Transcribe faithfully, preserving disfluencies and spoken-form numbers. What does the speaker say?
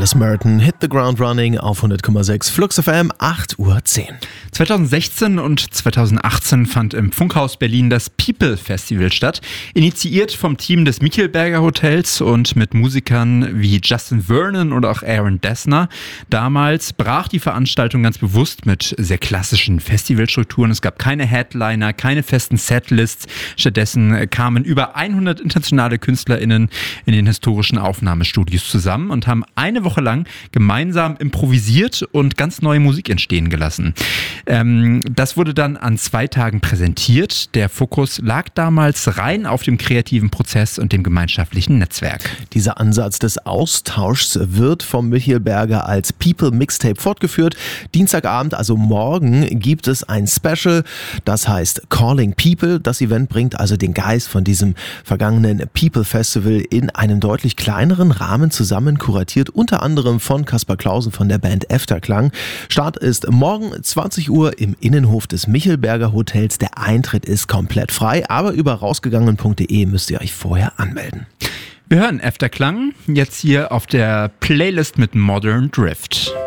Alice Merton, Hit the Ground Running auf hundert Komma sechs Flux F M, acht Uhr zehn. zweitausendsechzehn und zweitausendachtzehn fand im Funkhaus Berlin das People Festival statt, initiiert vom Team des Michelberger Hotels und mit Musikern wie Justin Vernon oder auch Aaron Dessner. Damals brach die Veranstaltung ganz bewusst mit sehr klassischen Festivalstrukturen. Es gab keine Headliner, keine festen Setlists. Stattdessen kamen über hundert internationale KünstlerInnen in den historischen Aufnahmestudios zusammen und haben eine Woche lang gemeinsam improvisiert und ganz neue Musik entstehen gelassen. Ähm, das wurde dann an zwei Tagen präsentiert. Der Fokus lag damals rein auf dem kreativen Prozess und dem gemeinschaftlichen Netzwerk. Dieser Ansatz des Austauschs wird vom Michelberger als People Mixtape fortgeführt. Dienstagabend, also morgen, gibt es ein Special, das heißt Calling People. Das Event bringt also den Geist von diesem vergangenen People Festival in einem deutlich kleineren Rahmen zusammen, kuratiert unter anderem von Kaspar Clausen von der Band Efterklang. Start ist morgen zwanzig Uhr im Innenhof des Michelberger Hotels. Der Eintritt ist komplett frei, aber über rausgegangen punkt de müsst ihr euch vorher anmelden. Wir hören Efterklang jetzt hier auf der Playlist mit Modern Drift.